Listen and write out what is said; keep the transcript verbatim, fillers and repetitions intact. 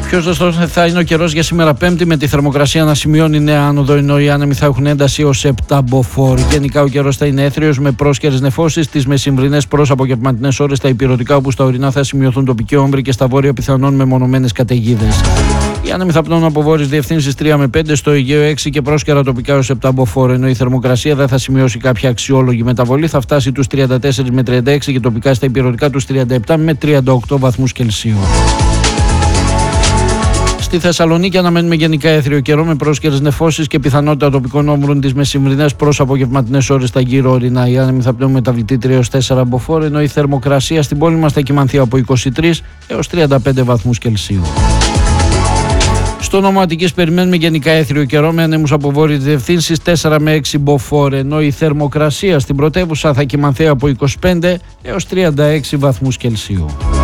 Πιο ζεστός θα είναι ο καιρός για σήμερα Πέμπτη, με τη θερμοκρασία να σημειώνει νέα άνοδο, ενώ οι άνεμοι θα έχουν ένταση ως επτά μποφόρ. Γενικά ο καιρός θα είναι έθριος με πρόσκαιρες νεφώσεις στις μεσημβρινές προς απογευματινές ώρες στα ηπειρωτικά, όπου στα ορεινά θα σημειωθούν τοπικοί όμβροι και στα βόρεια πιθανόν μεμονωμένες καταιγίδες. Οι άνεμοι θα πνέουν από βόρειες διευθύνσεις τρία με πέντε, στο Αιγαίο έξι και πρόσκαιρα τοπικά ως επτά μποφόρ, ενώ η θερμοκρασία δεν θα σημειώσει κάποια αξιόλογη μεταβολή, θα φτάσει τους τριάντα τέσσερα με τριάντα έξι και τοπικά στα ηπειρωτικά τους τριάντα επτά με τριάντα οκτώ βαθμούς Κελσίου. Στη Θεσσαλονίκη αναμένουμε γενικά έθριο καιρό με πρόσκαιρες νεφώσεις και πιθανότητα τοπικών όμβρων τις μεσημβρινές προς απογευματινές ώρες στα γύρω ορεινά. Οι άνεμοι θα πνέουν μεταβλητή τρία έως τέσσερα μποφόρ, ενώ η θερμοκρασία στην πόλη μας θα κυμανθεί από είκοσι τρία έως τριάντα πέντε βαθμούς Κελσίου. Στο νόμο Αττικής περιμένουμε γενικά έθριο καιρό με ανέμους από βόρειες διευθύνσεις τέσσερα με έξι μποφόρ, ενώ η θερμοκρασία στην πρωτεύουσα θα κυμανθεί από είκοσι πέντε έως τριάντα έξι βαθμούς Κελσίου.